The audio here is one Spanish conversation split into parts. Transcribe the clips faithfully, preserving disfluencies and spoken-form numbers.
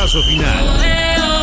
pitazo final.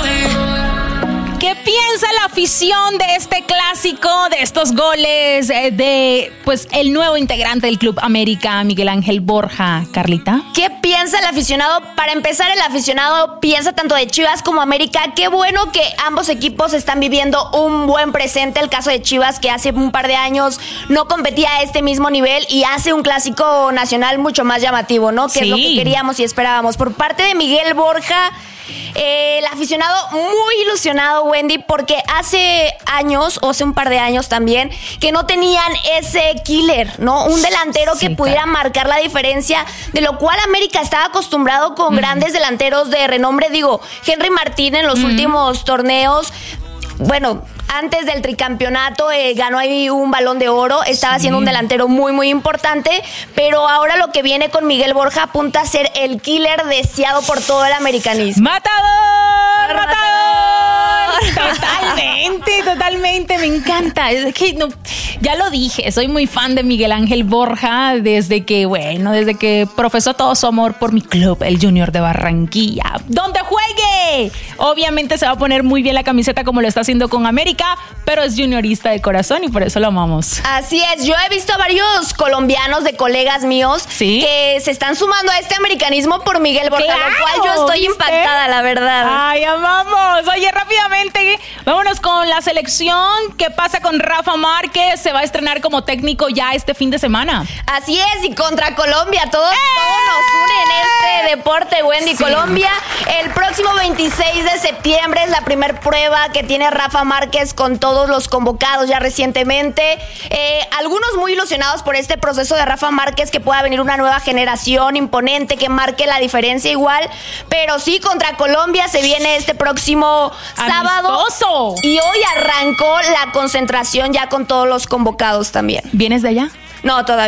¿Qué piensa la afición de este clásico, de estos goles, eh, de pues el nuevo integrante del Club América, Miguel Ángel Borja, Carlita? ¿Qué piensa el aficionado? Para empezar, el aficionado piensa tanto de Chivas como América. Qué bueno que ambos equipos están viviendo un buen presente. El caso de Chivas, que hace un par de años no competía a este mismo nivel y hace un clásico nacional mucho más llamativo, ¿no? Que sí. Es lo que queríamos y esperábamos. Por parte de Miguel Borja, Eh, el aficionado muy ilusionado, Wendy, porque hace años, o hace un par de años también, que no tenían ese killer, ¿no? Un delantero sí, que pudiera claro. marcar la diferencia, de lo cual América estaba acostumbrado con mm. grandes delanteros de renombre. Digo, Henry Martín en los mm. últimos torneos, bueno, antes del tricampeonato eh, ganó ahí un Balón de Oro, estaba sí. siendo un delantero muy muy importante, pero ahora lo que viene con Miguel Borja apunta a ser el killer deseado por todo el americanismo. ¡Matador! ¡Matador! Totalmente, totalmente, me encanta. Es que no, ya lo dije, soy muy fan de Miguel Ángel Borja desde que, bueno, desde que profesó todo su amor por mi club, el Junior de Barranquilla. ¡Donde juegue! Obviamente se va a poner muy bien la camiseta como lo está haciendo con América, pero es juniorista de corazón y por eso lo amamos. Así es, yo he visto a varios colombianos de colegas míos ¿Sí? que se están sumando a este americanismo por Miguel Borja, claro, lo cual yo estoy ¿viste? impactada, la verdad. Ay, amamos. Oye, rápidamente, vámonos con la selección. ¿Qué pasa con Rafa Márquez? Se va a estrenar como técnico ya este fin de semana. Así es, y contra Colombia, todo, ¡Eh! todo nos une en este deporte, Wendy. Sí. Colombia, el próximo veintiséis de septiembre es la primer prueba que tiene Rafa Márquez con todos los convocados ya recientemente. Eh, algunos muy ilusionados por este proceso de Rafa Márquez, que pueda venir una nueva generación imponente que marque la diferencia igual. Pero sí, contra Colombia se viene este próximo sábado. ¡Amistoso! Y hoy arrancó la concentración ya con todos los convocados también. ¿Vienes de allá? No, todavía.